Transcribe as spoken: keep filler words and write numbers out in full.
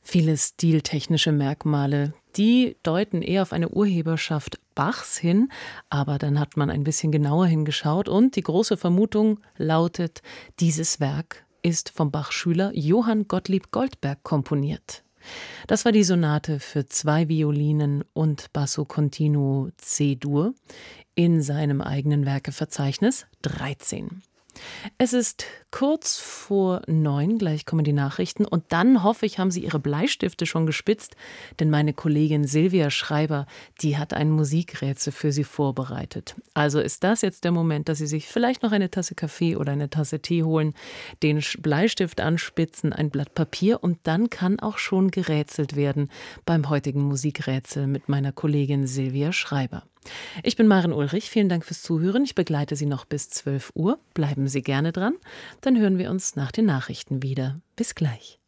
Viele stiltechnische Merkmale, die deuten eher auf eine Urheberschaft Bachs hin, aber dann hat man ein bisschen genauer hingeschaut und die große Vermutung lautet, dieses Werk ist vom Bach-Schüler Johann Gottlieb Goldberg komponiert. Das war die Sonate für zwei Violinen und Basso Continuo C-Dur in seinem eigenen Werkeverzeichnis dreizehn. Es ist kurz vor neun, gleich kommen die Nachrichten und dann hoffe ich, haben Sie Ihre Bleistifte schon gespitzt, denn meine Kollegin Silvia Schreiber, die hat ein Musikrätsel für Sie vorbereitet. Also ist das jetzt der Moment, dass Sie sich vielleicht noch eine Tasse Kaffee oder eine Tasse Tee holen, den Bleistift anspitzen, ein Blatt Papier und dann kann auch schon gerätselt werden beim heutigen Musikrätsel mit meiner Kollegin Silvia Schreiber. Ich bin Maren Ulrich, vielen Dank fürs Zuhören. Ich begleite Sie noch bis zwölf Uhr. Bleiben Sie gerne dran, dann hören wir uns nach den Nachrichten wieder. Bis gleich.